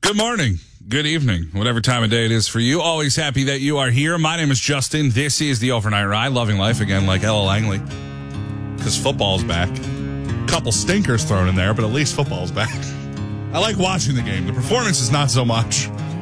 Good morning, good evening, whatever time of day it is for you. Always happy that you are here. My name is Justin. This is the Overnight Ride, loving life again like Ella Langley. Because football's back. Couple stinkers thrown in there, but at least football's back. I like watching the game. The performance is not so much.